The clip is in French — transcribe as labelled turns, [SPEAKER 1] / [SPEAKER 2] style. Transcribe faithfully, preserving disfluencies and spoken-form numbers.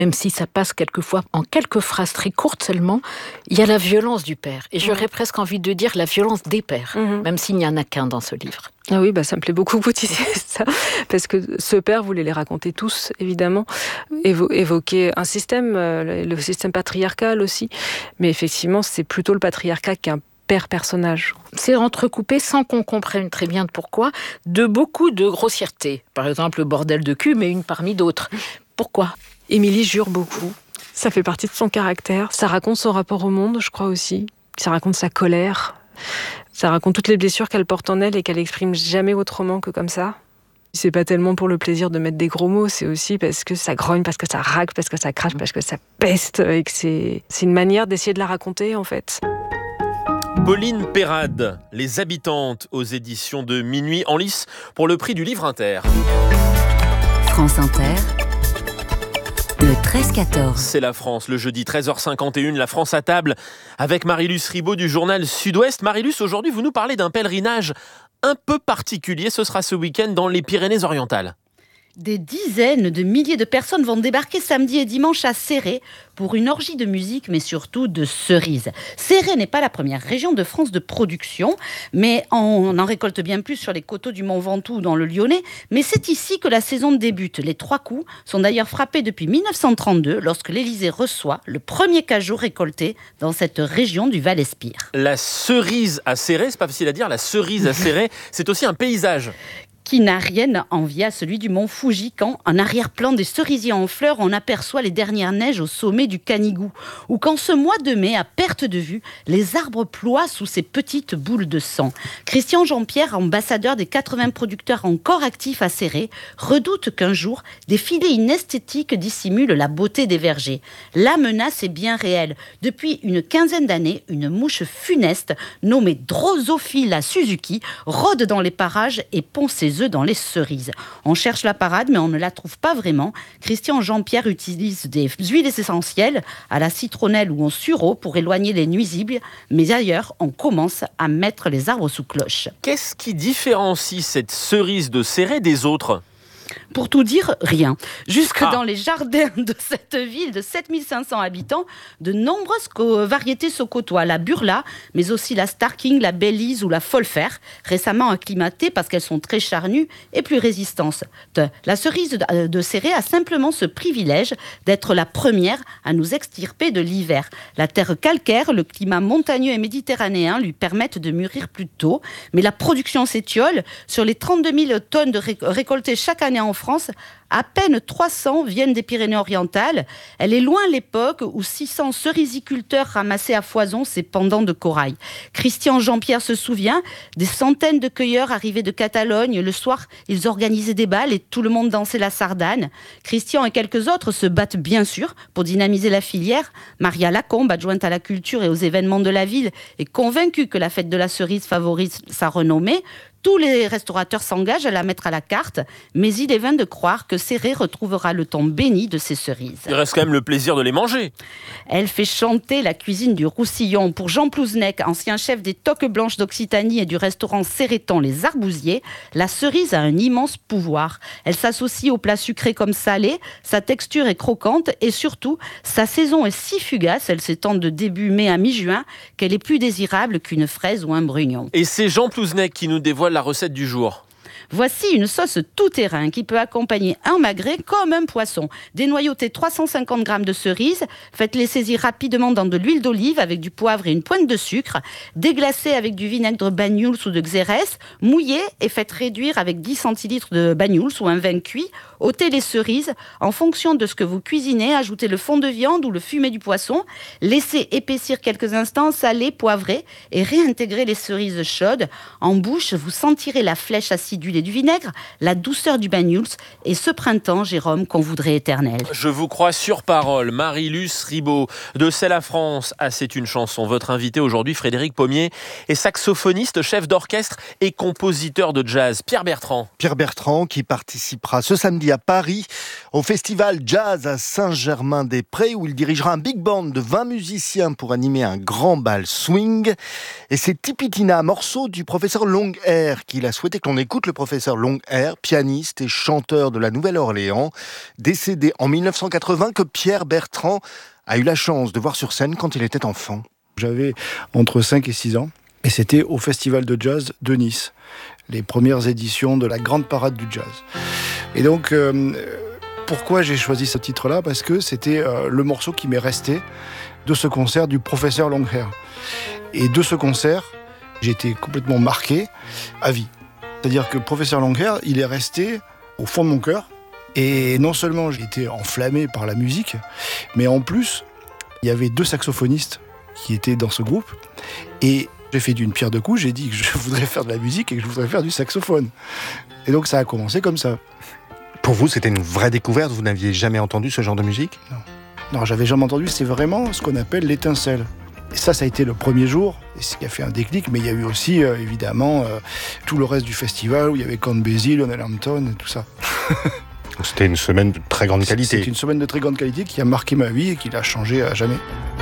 [SPEAKER 1] même si ça passe quelquefois en quelques phrases très courtes seulement, il y a la violence du père. Et j'aurais mmh. presque envie de dire la violence des pères, mmh. même s'il n'y en a qu'un dans ce livre.
[SPEAKER 2] Ah oui, bah ça me plaît beaucoup que vous disiez ça, parce que ce père voulait les raconter tous, évidemment, évo- évoquer un système, euh, le système patriarcal aussi, mais effectivement, c'est plutôt le patriarcat qu'un père personnage.
[SPEAKER 1] C'est entrecoupé, sans qu'on comprenne très bien pourquoi, de beaucoup de grossièreté. Par exemple, le bordel de cul, mais une parmi d'autres. Pourquoi ?
[SPEAKER 2] Émilie jure beaucoup, ça fait partie de son caractère, ça raconte son rapport au monde, je crois aussi, ça raconte sa colère. Ça raconte toutes les blessures qu'elle porte en elle et qu'elle exprime jamais autrement que comme ça. C'est pas tellement pour le plaisir de mettre des gros mots, c'est aussi parce que ça grogne, parce que ça racle, parce que ça crache, parce que ça peste, et que c'est, c'est une manière d'essayer de la raconter, en fait.
[SPEAKER 3] Pauline Perrade, Les Habitantes, aux éditions de Minuit, en lice pour le prix du livre Inter.
[SPEAKER 4] France Inter. Le treize quatorze.
[SPEAKER 3] C'est la France, le jeudi treize heures cinquante et une, la France à table, avec Marie-Luce Ribaud du journal Sud-Ouest. Marie-Luce, aujourd'hui, vous nous parlez d'un pèlerinage un peu particulier. Ce sera ce week-end dans les Pyrénées-Orientales.
[SPEAKER 5] Des dizaines de milliers de personnes vont débarquer samedi et dimanche à Céret pour une orgie de musique, mais surtout de cerises. Céret n'est pas la première région de France de production, mais on en récolte bien plus sur les coteaux du Mont Ventoux ou dans le Lyonnais. Mais c'est ici que la saison débute. Les trois coups sont d'ailleurs frappés depuis dix-neuf cent trente-deux, lorsque l'Élysée reçoit le premier cajou récolté dans cette région du Val-Espire.
[SPEAKER 3] La cerise à Céret, c'est pas facile à dire, la cerise à Céret, c'est aussi un paysage
[SPEAKER 5] qui n'a rien à envier à celui du mont Fuji, quand, en arrière-plan des cerisiers en fleurs, on aperçoit les dernières neiges au sommet du Canigou, ou quand ce mois de mai, à perte de vue, les arbres ploient sous ces petites boules de sang. Christian Jean-Pierre, ambassadeur des quatre-vingts producteurs encore actifs à Céret, redoute qu'un jour, des filets inesthétiques dissimulent la beauté des vergers. La menace est bien réelle. Depuis une quinzaine d'années, une mouche funeste, nommée Drosophila Suzuki, rôde dans les parages et pond ses œufs dans les cerises. On cherche la parade, mais on ne la trouve pas vraiment. Christian Jean-Pierre utilise des huiles essentielles à la citronnelle ou au sureau pour éloigner les nuisibles, mais ailleurs, on commence à mettre les arbres sous cloche.
[SPEAKER 3] Qu'est-ce qui différencie cette cerise de Céret des autres ?
[SPEAKER 5] Pour tout dire, rien. Jusque
[SPEAKER 3] ah.
[SPEAKER 5] dans les jardins de cette ville de sept mille cinq cents habitants, de nombreuses co- variétés se côtoient. La burla, mais aussi la Starking, la Belize ou la Folfer, récemment acclimatées parce qu'elles sont très charnues et plus résistantes. La cerise de, de Céret a simplement ce privilège d'être la première à nous extirper de l'hiver. La terre calcaire, le climat montagneux et méditerranéen lui permettent de mûrir plus tôt, mais la production s'étiole. Sur les trente-deux mille tonnes de ré- récoltées chaque année en France, à peine trois cents viennent des Pyrénées-Orientales. Elle est loin l'époque où six cents cerisiculteurs ramassaient à foison ces pendants de corail. Christian Jean-Pierre se souvient des centaines de cueilleurs arrivés de Catalogne. Le soir, ils organisaient des bals et tout le monde dansait la sardane. Christian et quelques autres se battent bien sûr pour dynamiser la filière. Maria Lacombe, adjointe à la culture et aux événements de la ville, est convaincue que la fête de la cerise favorise sa renommée. Tous les restaurateurs s'engagent à la mettre à la carte, mais il est vain de croire que Céret retrouvera le temps béni de ces cerises.
[SPEAKER 3] Il reste quand même le plaisir de les manger.
[SPEAKER 5] Elle fait chanter la cuisine du Roussillon. Pour Jean Plouznec, ancien chef des Toques Blanches d'Occitanie et du restaurant Céretan Les Arbousiers, la cerise a un immense pouvoir. Elle s'associe aux plats sucrés comme salés, sa texture est croquante et surtout, sa saison est si fugace, elle s'étend de début mai à mi-juin, qu'elle est plus désirable qu'une fraise ou un brugnon.
[SPEAKER 3] Et c'est Jean Plouznec qui nous dévoile la recette du jour.
[SPEAKER 5] Voici une sauce tout-terrain qui peut accompagner un magret comme un poisson. Dénoyautez trois cent cinquante grammes de cerises, faites-les saisir rapidement dans de l'huile d'olive avec du poivre et une pointe de sucre, déglacez avec du vinaigre Banyuls ou de Xérès, mouillez et faites réduire avec dix centilitres de Banyuls ou un vin cuit. Ôtez les cerises. En fonction de ce que vous cuisinez, ajoutez le fond de viande ou le fumet du poisson, laissez épaissir quelques instants, salez, poivrez et réintégrez les cerises chaudes. En bouche, vous sentirez la flèche acidulée du vinaigre, la douceur du Banyuls et ce printemps, Jérôme, qu'on voudrait éternel.
[SPEAKER 3] Je vous crois sur parole. Marie-Luce Ribaud, de C'est la France à C'est une chanson. Votre invité aujourd'hui, Frédéric Pommier, est saxophoniste, chef d'orchestre et compositeur de jazz. Pierre Bertrand.
[SPEAKER 6] Pierre Bertrand qui participera ce samedi à Paris au festival Jazz à Saint-Germain-des-Prés où il dirigera un big band de vingt musiciens pour animer un grand bal swing. Et c'est Tipitina, morceau du professeur Longuehair qu'il a souhaité que l'on écoute. Le professeur professeur Longhair, pianiste et chanteur de la Nouvelle-Orléans, décédé en mille neuf cent quatre-vingts, que Pierre Bertrand a eu la chance de voir sur scène quand il était enfant.
[SPEAKER 7] J'avais entre cinq et six ans, et c'était au Festival de Jazz de Nice, les premières éditions de la Grande Parade du Jazz. Et donc, euh, pourquoi j'ai choisi ce titre-là ? Parce que c'était euh, le morceau qui m'est resté de ce concert du professeur Longhair. Et de ce concert, j'ai été complètement marqué à vie. C'est-à-dire que professeur Longhair, il est resté au fond de mon cœur. Et non seulement j'ai été enflammé par la musique, mais en plus, il y avait deux saxophonistes qui étaient dans ce groupe. Et j'ai fait d'une pierre deux coups, j'ai dit que je voudrais faire de la musique et que je voudrais faire du saxophone. Et donc ça a commencé comme ça.
[SPEAKER 6] Pour vous, c'était une vraie découverte ? Vous n'aviez jamais entendu ce genre de musique ?
[SPEAKER 7] Non. Non, j'avais jamais entendu. C'est vraiment ce qu'on appelle l'étincelle. Et ça, ça a été le premier jour, et ce qui a fait un déclic, mais il y a eu aussi, euh, évidemment, euh, tout le reste du festival, où il y avait Count Basie, Lionel Hampton, et tout ça.
[SPEAKER 6] C'était une semaine de très grande qualité.
[SPEAKER 7] C'était une semaine de très grande qualité qui a marqué ma vie et qui l'a changée à jamais.